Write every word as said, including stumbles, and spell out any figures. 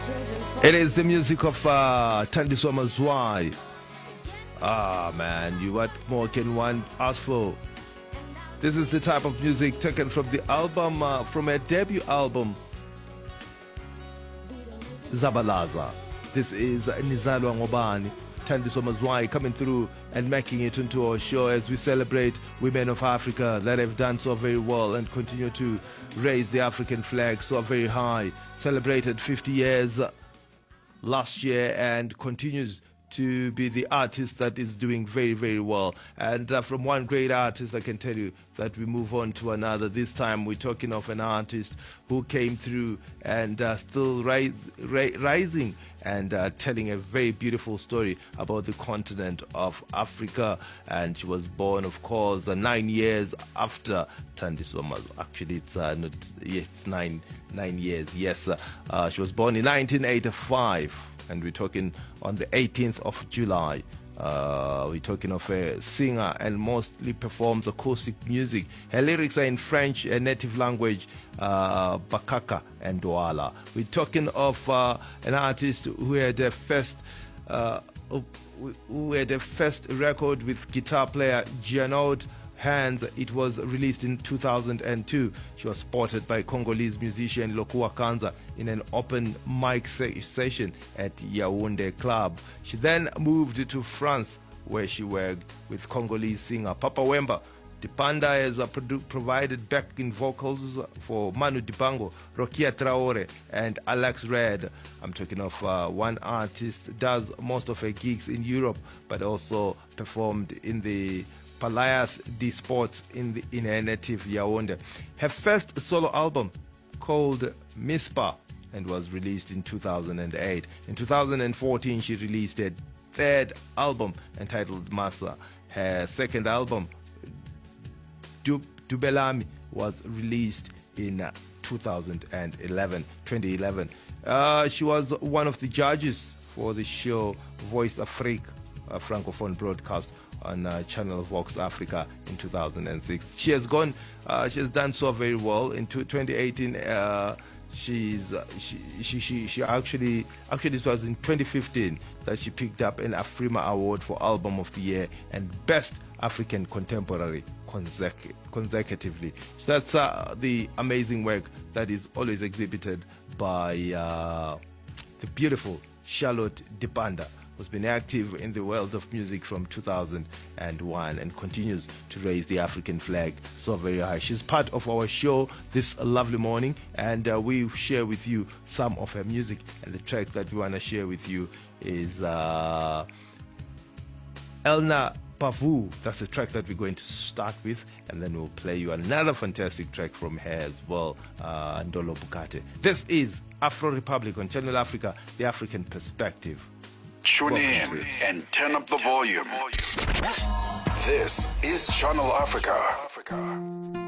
It is the music of uh, Thandiswa Mazwai. Ah, man, you what more can one ask for? This is the type of music taken from the album, uh, from a debut album, Zabalaza. This is Nizalwa Ngobani, Thandiswa Mazwai, coming through and making it into our show as we celebrate women of Africa that have done so very well and continue to raise the African flag so very high. Celebrated fifty years last year and continues to be the artist that is doing very, very well. And uh, from one great artist, I can tell you that we move on to another. This time we're talking of an artist who came through and uh, still rise, ri- rising and uh, telling a very beautiful story about the continent of Africa. And she was born, of course, uh, nine years after Thandiswa Mazwai. Actually, it's uh, not. Yeah, it's nine nine years. Yes, uh, uh, she was born in nineteen eighty-five, and we're talking on the eighteenth of July. Uh, we're talking of a singer and mostly performs acoustic music. Her lyrics are in French, a native language, uh, Bakaka and Douala. We're talking of uh, an artist who had a first, uh, who had a first record with guitar player Gianod Hands. It was released in two thousand two. She was spotted by Congolese musician Lokua Kanza in an open mic se- session at Yaoundé Club. She then moved to France, where she worked with Congolese singer Papa Wemba. Dipanda has uh, produ- provided backing vocals for Manu Dibango, Rokia Traore, and Alex Red. I'm talking of uh, one artist does most of her gigs in Europe, but also performed in the Palace D Sports in the in her native Yaoundé. Her first solo album, called Mispa, and was released in two thousand eight. In two thousand fourteen, she released a third album entitled Masa. Her second album, Du- Dubelami, was released in uh, two thousand eleven. twenty eleven. Uh, she was one of the judges for the show Voice Afrique, a francophone broadcast on uh, Channel Vox Africa in two thousand six. She has gone, uh, she has done so very well. In twenty eighteen, uh, she's uh, she, she she she actually actually it was in twenty fifteen that she picked up an Afrima Award for Album of the Year and Best African Contemporary consecu- consecutively. So that's uh, the amazing work that is always exhibited by uh, the beautiful Charlotte Dipanda, who's been active in the world of music from two thousand one and continues to raise the African flag so very high. She's part of our show this lovely morning, and uh, we share with you some of her music. And the track that we want to share with you is uh, Elna Pavu. That's the track that we're going to start with, and then we'll play you another fantastic track from her as well, uh, Ndolo Bukate. This is Afro Republic on Channel Africa, the African perspective. Tune in and turn up the volume. This is Channel Africa.